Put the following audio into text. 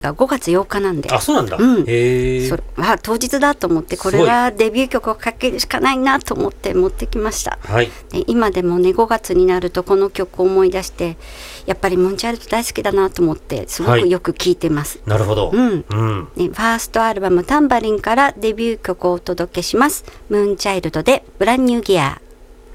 が5月8日なんで。 あ、そうなんだ。 へえ。それは当日だと思って、これはデビュー曲をかけるしかないなと思って持ってきました。 はい。 で今でもね、5月になるとこの曲を思い出して、やっぱりムーンチャイルド大好きだなと思って、すごくよく聴いてます。 なるほど。 ね、ファーストアルバムタンバリンからデビュー曲をお届けします。ムーンチャイルドでブランニューギア。